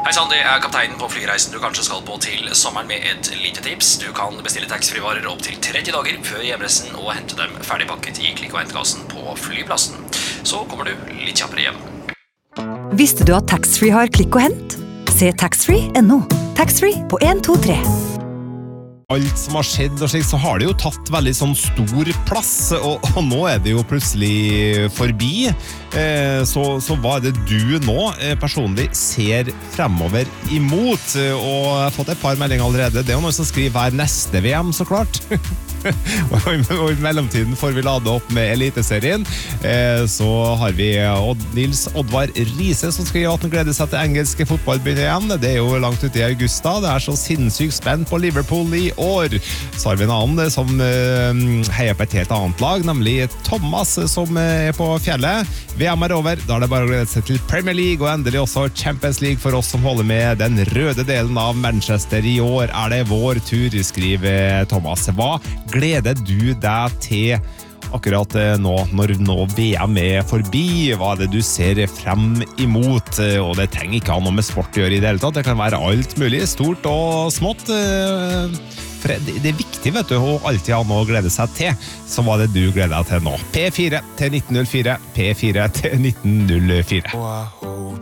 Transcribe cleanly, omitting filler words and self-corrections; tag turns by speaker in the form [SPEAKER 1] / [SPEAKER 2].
[SPEAKER 1] Hei sann, det kapteinen på flyreisen du kanskje skal på til sommeren med et lite tips. Du kan bestille taxfree-varer opp til 30 dager før hjemreisen og hente dem ferdigpakket i klikk- og hentkassen på flyplassen. Så kommer du litt kjappere hjem.
[SPEAKER 2] Visste du at taxfree har klikk og hent? Se taxfree.no. Taxfree på 1, 2, 3.
[SPEAKER 3] Alt som har skjedd og slik, så har det jo tatt veldig sånn stor plass, og nå det jo plutselig forbi. Så hva det du nå personlig ser fremover imot? Og jeg har fått et par meldinger allerede. Det jo noen som skriver hver neste VM, så klart. Og i mellomtiden får vi lade opp med Eliteserien. Så har vi Nils Oddvar Riise som skriver at han gleder seg til engelske fotballbytte igjen. Det jo langt ute i august da. Det så sinnssykt spent på Liverpool i år. Så har vi en annen som heier på et helt annet lag, nemlig Thomas som på fjellet. VM over, da det bare å glede seg til Premier League og endelig også Champions League for oss som holder med den røde delen av Manchester. I år det vår tur, skriver Thomas. Hva gleder du deg til akkurat nå, når VM forbi? Hva det du ser frem imot? Og det trenger ikke ha noe med sport å gjøre i det hele tatt. Det kan være alt mulig, stort og smått. For det viktig, vet du, å alltid ha noe å glede seg til. Så hva det du gleder deg til nå? P4 til 1904, P4 til 1904.